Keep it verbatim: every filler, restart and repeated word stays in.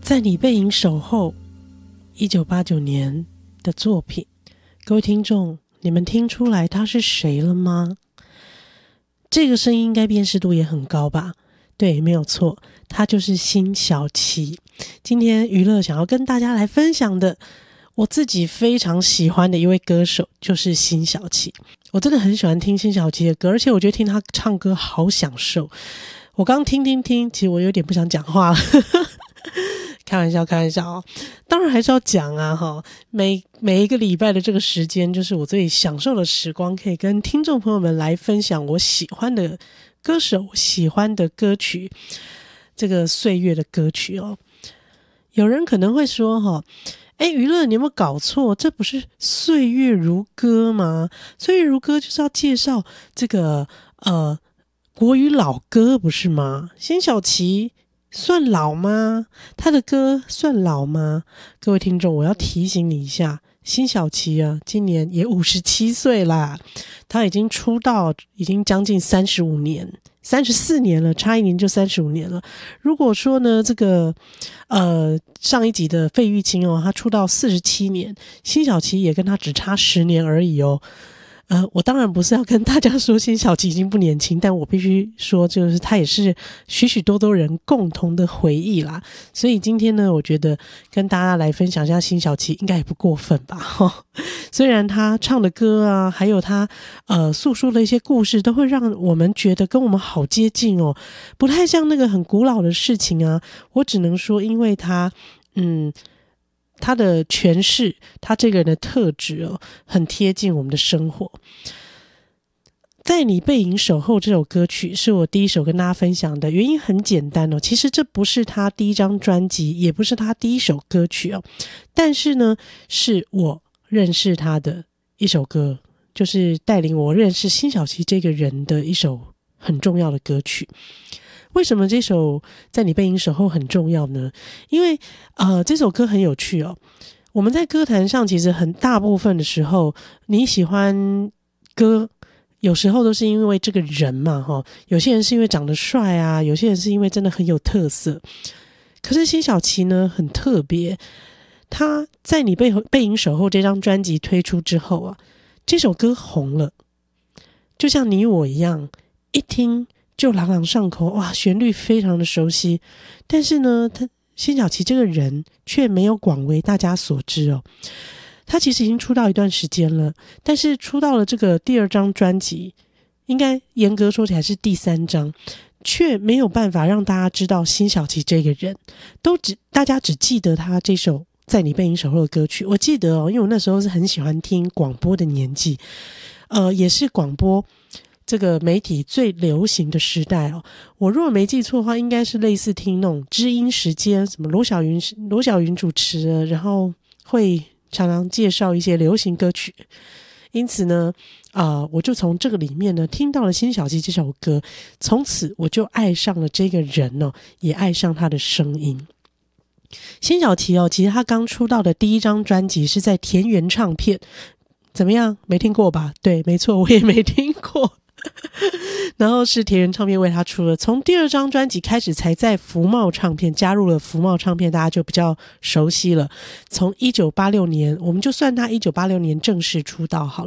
在你背影守候，一九八九年的作品，各位听众，你们听出来他是谁了吗？这个声音应该辨识度也很高吧？对，没有错，他就是辛晓琪。今天娱乐想要跟大家来分享的，我自己非常喜欢的一位歌手就是辛晓琪。我真的很喜欢听辛晓琪的歌，而且我觉得听他唱歌好享受。我刚听听听，其实我有点不想讲话了开玩笑开玩笑哦，当然还是要讲啊齁，每每一个礼拜的这个时间就是我最享受的时光，可以跟听众朋友们来分享我喜欢的歌手，喜欢的歌曲，这个岁月的歌曲哦。有人可能会说齁，诶娱乐你有没有搞错，这不是岁月如歌吗？岁月如歌就是要介绍这个呃国语老歌不是吗？辛晓琪算老吗？他的歌算老吗？各位听众，我要提醒你一下，辛晓琪啊，今年也五十七岁啦，他已经出道已经将近三十五年，三十四年了，差一年就三十五年了。如果说呢，这个呃上一集的费玉清哦，他出道四十七年，辛晓琪也跟他只差十年而已哦。呃，我当然不是要跟大家说辛晓琪已经不年轻，但我必须说，就是他也是许许多多人共同的回忆啦。所以今天呢，我觉得跟大家来分享一下辛晓琪，应该也不过分吧。虽然他唱的歌啊，还有他呃诉说的一些故事，都会让我们觉得跟我们好接近哦，不太像那个很古老的事情啊。我只能说，因为他嗯。他的诠释，他这个人的特质哦，很贴近我们的生活。在你背影守候这首歌曲是我第一首跟大家分享的，原因很简单哦，其实这不是他第一张专辑，也不是他第一首歌曲哦，但是呢，是我认识他的一首歌，就是带领我认识辛晓琪这个人的一首很重要的歌曲。为什么这首在你背影守候很重要呢？因为呃这首歌很有趣哦。我们在歌坛上其实很大部分的时候，你喜欢歌有时候都是因为这个人嘛齁，有些人是因为长得帅啊，有些人是因为真的很有特色。可是辛晓琪呢很特别，他在你背背影守候这张专辑推出之后啊，这首歌红了，就像你我一样，一听就朗朗上口，哇，旋律非常的熟悉。但是呢，他辛晓琪这个人却没有广为大家所知哦。他其实已经出道一段时间了，但是出道了这个第二张专辑，应该严格说起来是第三张，却没有办法让大家知道辛晓琪这个人，都只大家只记得他这首在你背影守候的歌曲。我记得哦，因为我那时候是很喜欢听广播的年纪，呃，也是广播这个媒体最流行的时代哦，我如果没记错的话，应该是类似听那种知音时间，什么罗小云罗小云主持的，然后会常常介绍一些流行歌曲。因此呢，啊、呃，我就从这个里面呢听到了辛晓琪这首歌，从此我就爱上了这个人哦，也爱上他的声音。辛晓琪哦，其实他刚出道的第一张专辑是在田园唱片，怎么样？没听过吧？对，没错，我也没听过。然后是田园唱片为他出了，从第二张专辑开始才在福茂唱片加入了福茂唱片，大家就比较熟悉了。从一九八六年，我们就算他一九八六年正式出道好了。